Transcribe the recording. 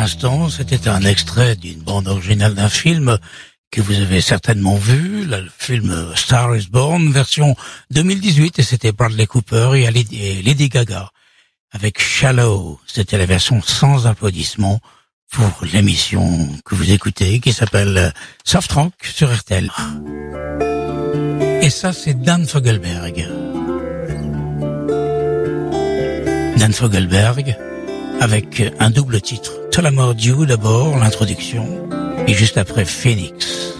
l'instant, c'était un extrait d'une bande originale d'un film que vous avez certainement vu, le film Star is Born, version 2018, et c'était Bradley Cooper et Lady Gaga. Avec Shallow, c'était la version sans applaudissements pour l'émission que vous écoutez, qui s'appelle Soft Rock sur RTL. Et ça, c'est Dan Fogelberg. Dan Fogelberg, avec un double titre. Tullamore Dew d'abord, l'introduction, et juste après Phoenix.